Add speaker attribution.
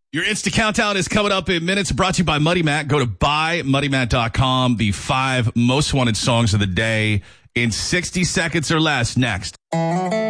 Speaker 1: Your Insta Countdown is coming up in minutes, brought to you by Muddy Matt. Go to buymuddymatt.com. The 5 most wanted songs of the day in 60 seconds or less next.